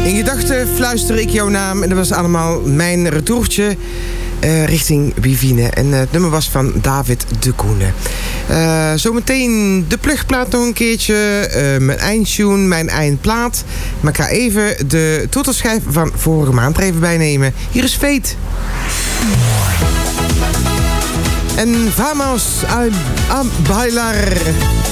In gedachten fluister ik jouw naam. En dat was allemaal mijn retourtje richting Wivine. En het nummer was van David de Koene. Zometeen de plugplaat nog een keertje. Mijn eindtune, mijn eindplaat. Maar ik ga even de toetelschijf van vorige maand er even bij nemen. Hier is Fate. En vamos a bailar.